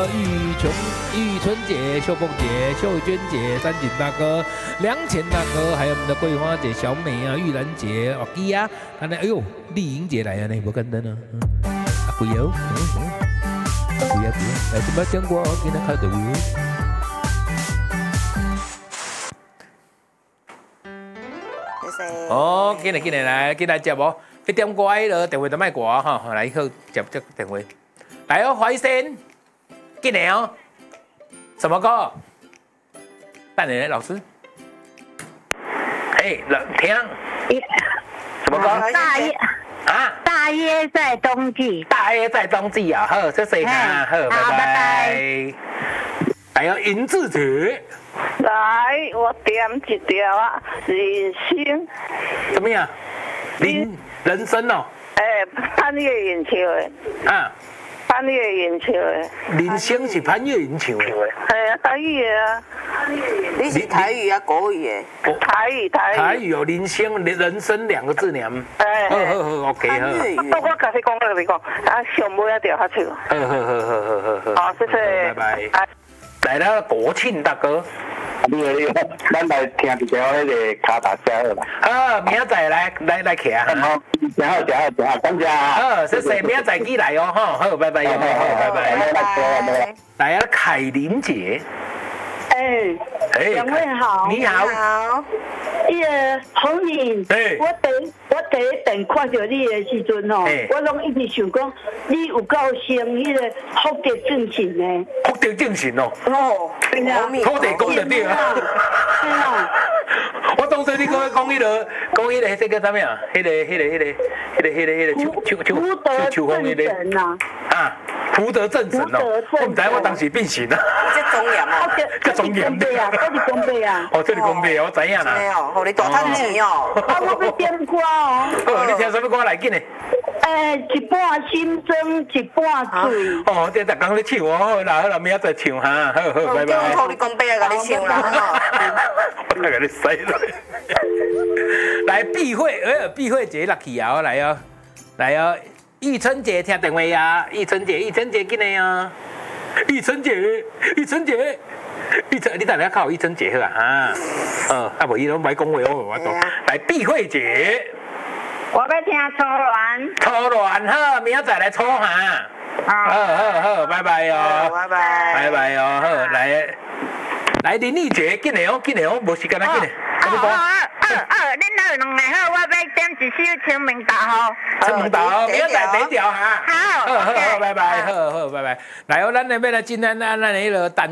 玉春姐、秀凤姐、秀娟姐、三井大哥、梁前大哥，还有我们的桂花姐、小美啊、玉兰姐、哦基啊，哎呦，丽莹姐来了呢，无简单啊，贵哦，贵啊，来这边讲过，今天开队伍。哦，进来接无？一点歌迄个电话都卖挂哈，来好接电话。来哦，怀生，进来哦。什么歌？带你老师。哎，听。什么歌？ 大约在冬季。 大约在冬季啊，好，谢谢哈，好，拜拜。还有银字姐。 来，我点一条啊，人生。 怎么样？人生哦。 潘越云唱的。啊。潘越云唱的。 人生是潘越云唱的。 台语的啊。 你是台语啊，国语的？ 台语有人生2个字呢。好 ，OK 好。 我跟你讲，啊，上尾一条较唱。好。好，谢谢。 拜拜。来了，国庆大哥。 你好，咱来听一条那个卡达车好啦。 好，明仔来骑啊。 好，真好，感谢。 好，谢谢，明仔记来哦，哈，好，拜拜，好，拜拜。来啊，凯琳姐。 两位好。 你好。 红颖，我第一遍看到你的时阵哦，我拢一直想讲，你有够像迄个福德正神呢。 福德正神哦。 土地公就对啊。我当初你讲迄个这个啥物啊？迄个秋风迄个啊，福德正神哦。我唔知，我当时变神啊。 这庄严哦。 这庄严的啊，这是公杯啊。 哦，这是公杯啊，我知影啦。 对哦，互你大赚钱哦。 我要点歌哦。 哦，你听什么歌来紧的？ 一半心中一半醉。 哦，这逐工咧唱哦，好啦，明仔再唱哈，好，拜拜。 我互你公杯啊，甲你唱啦。 我甲你洗落。来碧慧姐落去啊，来哦，玉春姐听电话啊，玉春姐进来啊，玉春姐，你等下靠玉春姐好啊，无伊拢歹讲话，我懂。来碧慧姐。 我要听初恋好，明仔载来初哈。好，拜拜哦。拜拜哦，好，来林丽姐，进来哦，无时间来进来。 恁那两个好，我要点一首清明大雨。 清明大雨，明仔载第一条哈。好，拜拜，好，拜拜。来哦，咱那边来今天咱迄个